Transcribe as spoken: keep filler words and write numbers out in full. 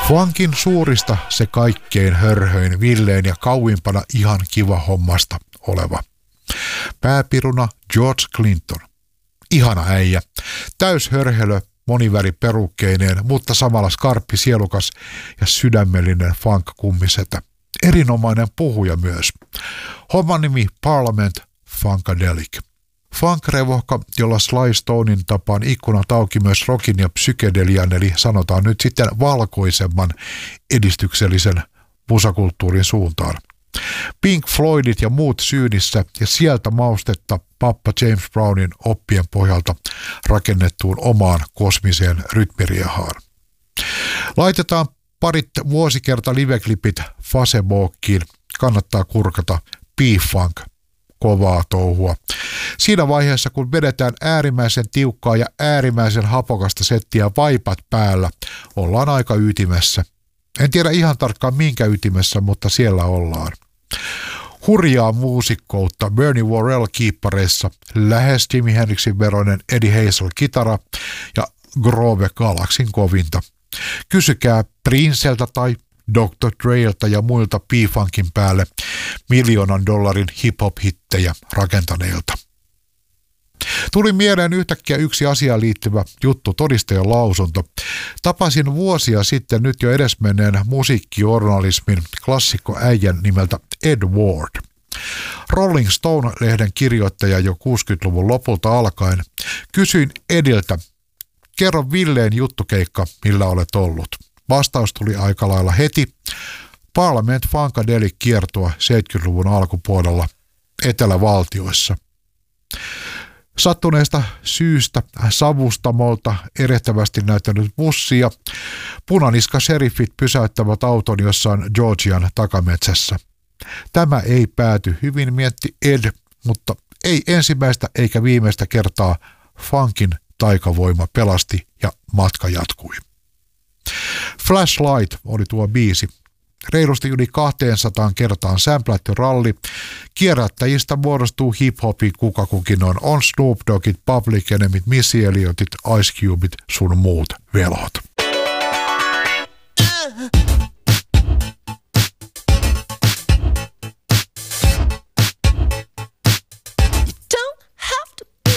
Funkin suurista se kaikkein hörhöin, villein ja kauimpana ihan kiva hommasta oleva. Pääpiruna George Clinton. Ihana äijä. Täyshörhelö, moniväri perukkeineen, mutta samalla skarppi, sielukas ja sydämellinen funk-kummisetä. Erinomainen puhuja myös. Homman nimi Parliament Funkadelic. Funk-revohka, jolla Sly Stonein tapaan ikkunat auki myös rockin ja psykedelian, eli sanotaan nyt sitten valkoisemman edistyksellisen musakulttuurin suuntaan. Pink Floydit ja muut syynissä ja sieltä maustetta pappa James Brownin oppien pohjalta rakennettuun omaan kosmiseen rytmiriehaan. Laitetaan parit vuosikerta liveklipit Facebookiin. Kannattaa kurkata P-Funk. Kovaa touhua. Siinä vaiheessa, kun vedetään äärimmäisen tiukkaa ja äärimmäisen hapokasta settiä vaipat päällä, ollaan aika ytimessä. En tiedä ihan tarkkaan minkä ytimessä, mutta siellä ollaan. Hurjaa muusikkoutta Bernie Worrell kiippareissa, lähes Jimi Hendrixin veroinen Eddie Hazel kitara ja Groove Galaxin kovinta. Kysykää Princeltä tai doktor Dreiltä ja muilta P-Funkin päälle miljoonan dollarin hip-hop-hittejä rakentaneilta. Tuli mieleen yhtäkkiä yksi asiaan liittyvä juttu, todistajan lausunto. Tapasin vuosia sitten nyt jo edesmenneen musiikkijournalismin klassikkoäijän nimeltä Ed Ward. Rolling Stone-lehden kirjoittaja jo kuusikymmentäluvun lopulta alkaen. Kysyin Ediltä, kerro villeen juttukeikka, millä olet ollut. Vastaus tuli aika lailla heti. Parliament Funkadelic kiertua seitsemänkymmentäluvun alkupuolella Etelävaltioissa. Sattuneesta syystä savustamolta erehtävästi näyttänyt bussi ja punaniska sheriffit pysäyttävät auton jossain Georgian takametsässä. Tämä ei pääty hyvin, mietti Ed, mutta ei ensimmäistä eikä viimeistä kertaa funkin taikavoima pelasti ja matka jatkui. Flashlight oli tuo biisi. Reilusti yli kaksisataa kertaan sämplätty ralli. Kierrättäjistä muodostuu hip-hopin kuka kukin on. On Snoop Doggit, Public Enemyt, Missy Elliotit, Ice Cubeit sun muut velhot.